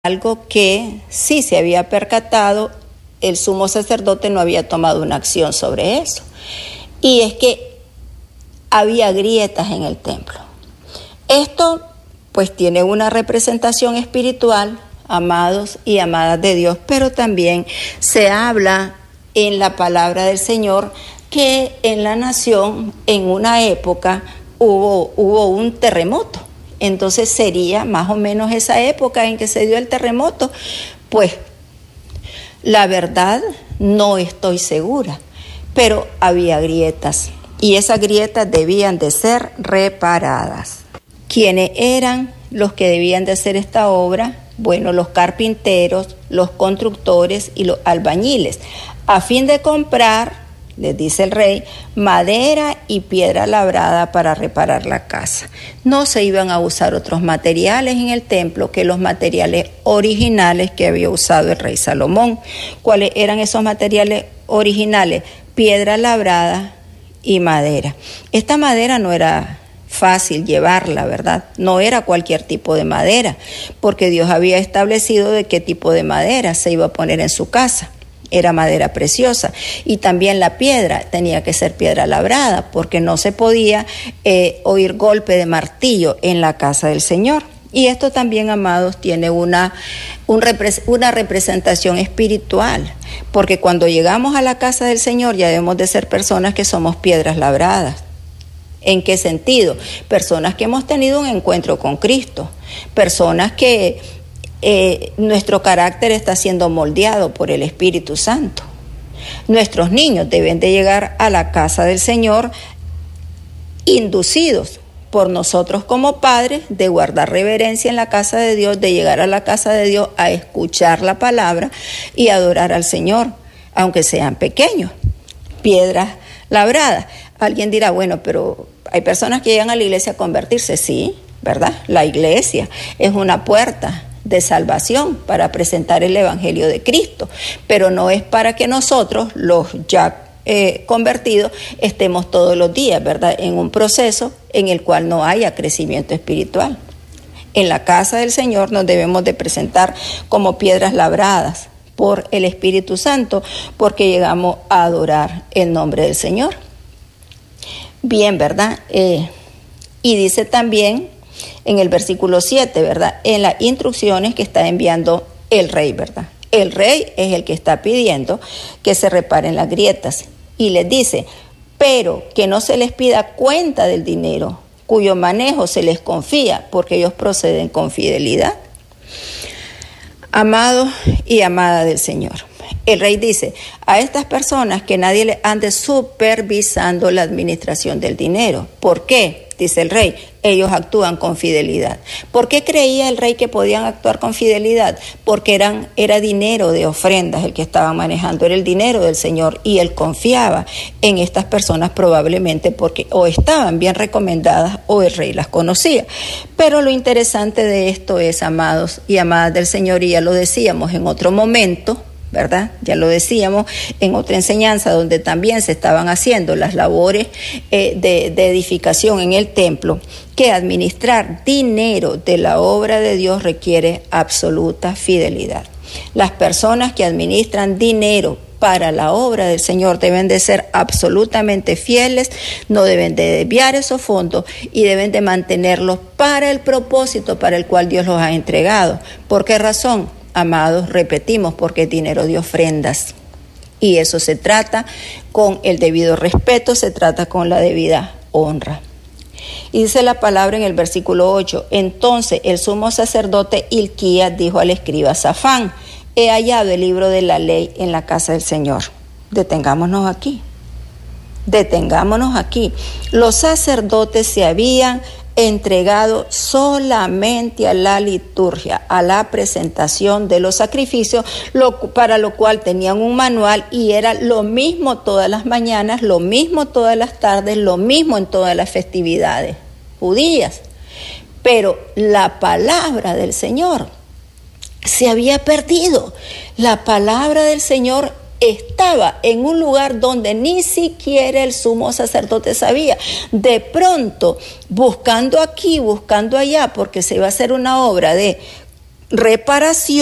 algo que sí se había percatado, el sumo sacerdote no había tomado una acción sobre eso. Y es que había grietas en el templo. Esto pues tiene una representación espiritual, amados y amadas de Dios, pero también se habla en la palabra del Señor que en la nación en una época hubo un terremoto. Entonces sería más o menos esa época en que se dio el terremoto. Pues la verdad no estoy segura, pero había grietas y esas grietas debían de ser reparadas. ¿Quiénes eran los que debían de hacer esta obra? Bueno, los carpinteros, los constructores y los albañiles, a fin de comprar, les dice el rey, madera y piedra labrada para reparar la casa. No se iban a usar otros materiales en el templo que los materiales originales que había usado el rey Salomón. ¿Cuáles eran esos materiales originales? Piedra labrada y madera. Esta madera no era fácil llevarla, ¿verdad? No era cualquier tipo de madera, porque Dios había establecido de qué tipo de madera se iba a poner en su casa. Era madera preciosa, y también la piedra tenía que ser piedra labrada, porque no se podía oír golpe de martillo en la casa del Señor. Y esto también, amados, tiene una representación espiritual, porque cuando llegamos a la casa del Señor ya debemos de ser personas que somos piedras labradas. ¿En qué sentido? Personas que hemos tenido un encuentro con Cristo, personas que nuestro carácter está siendo moldeado por el Espíritu Santo. Nuestros niños deben de llegar a la casa del Señor inducidos por nosotros como padres, de guardar reverencia en la casa de Dios, de llegar a la casa de Dios a escuchar la palabra y adorar al Señor, aunque sean pequeños, piedras labradas. Alguien dirá, bueno, pero hay personas que llegan a la iglesia a convertirse. Sí, ¿verdad? La iglesia es una puerta de salvación para presentar el Evangelio de Cristo, pero no es para que nosotros, los ya convertidos, estemos todos los días, ¿verdad?, en un proceso en el cual no haya crecimiento espiritual. En la casa del Señor nos debemos de presentar como piedras labradas por el Espíritu Santo, porque llegamos a adorar el nombre del Señor. Bien, ¿verdad? Y dice también en el versículo 7, ¿verdad?, en las instrucciones que está enviando el rey, ¿verdad? El rey es el que está pidiendo que se reparen las grietas y les dice, pero que no se les pida cuenta del dinero cuyo manejo se les confía, porque ellos proceden con fidelidad. Amados y amada del Señor, el rey dice a estas personas que nadie les ande supervisando la administración del dinero. ¿Por qué? Dice el rey, ellos actúan con fidelidad. ¿Por qué creía el rey que podían actuar con fidelidad? Porque era dinero de ofrendas el que estaban manejando, era el dinero del Señor, y él confiaba en estas personas probablemente porque o estaban bien recomendadas o el rey las conocía. Pero lo interesante de esto es, amados y amadas del Señor, y ya lo decíamos en otro momento, ¿verdad? Ya lo decíamos en otra enseñanza donde también se estaban haciendo las labores de edificación en el templo, que administrar dinero de la obra de Dios requiere absoluta fidelidad. Las personas que administran dinero para la obra del Señor deben de ser absolutamente fieles, no deben de desviar esos fondos y deben de mantenerlos para el propósito para el cual Dios los ha entregado. ¿Por qué razón? Amados, repetimos, porque es dinero de ofrendas. Y eso se trata con el debido respeto, se trata con la debida honra. Y dice la palabra en el versículo 8, entonces el sumo sacerdote Hilquías dijo al escriba Safán, he hallado el libro de la ley en la casa del Señor. Detengámonos aquí. Los sacerdotes se habían entregado solamente a la liturgia, a la presentación de los sacrificios, para lo cual tenían un manual y era lo mismo todas las mañanas, lo mismo todas las tardes, lo mismo en todas las festividades judías. Pero la palabra del Señor se había perdido. La palabra del Señor estaba en un lugar donde ni siquiera el sumo sacerdote sabía. De pronto, buscando aquí, buscando allá, porque se iba a hacer una obra de reparación